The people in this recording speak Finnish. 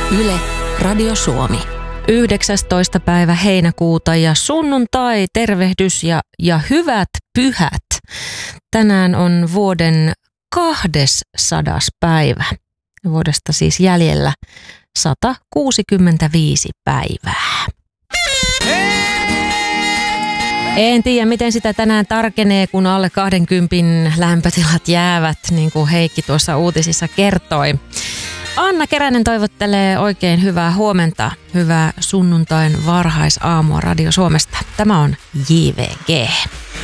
Yle, Radio Suomi. 19. päivä heinäkuuta ja sunnuntai, tervehdys ja hyvät pyhät. Tänään on vuoden 200. päivä. Vuodesta siis jäljellä 165 päivää. En tiedä, miten sitä tänään tarkenee, kun alle 20 lämpötilat jäävät, niin kuin Heikki tuossa uutisissa kertoi. Anna Keränen toivottelee oikein hyvää huomenta, hyvää sunnuntain varhaisaamua Radio Suomesta. Tämä on JVG.